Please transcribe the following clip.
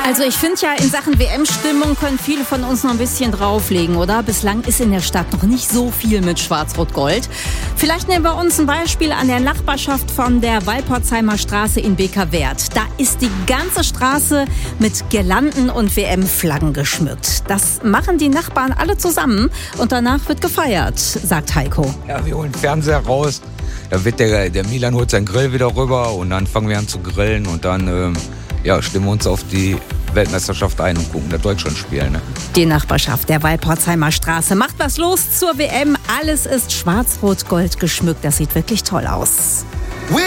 Also ich finde ja, in Sachen WM-Stimmung können viele von uns noch ein bisschen drauflegen, oder? Bislang ist in der Stadt noch nicht so viel mit Schwarz-Rot-Gold. Vielleicht nehmen wir uns ein Beispiel an der Nachbarschaft von der Walporzheimer Straße in Beker-Werth. Da ist die ganze Straße mit Girlanden und WM-Flaggen geschmückt. Das machen die Nachbarn alle zusammen und danach wird gefeiert, sagt Heiko. Ja, wir holen den Fernseher raus, da wird der Milan holt seinen Grill wieder rüber und dann fangen wir an zu grillen und dann stimmen wir uns auf die Weltmeisterschaft ein und gucken das Deutschland spielen. Ne? Die Nachbarschaft der Walporzheimer Straße macht was los zur WM. Alles ist schwarz-rot-gold geschmückt. Das sieht wirklich toll aus.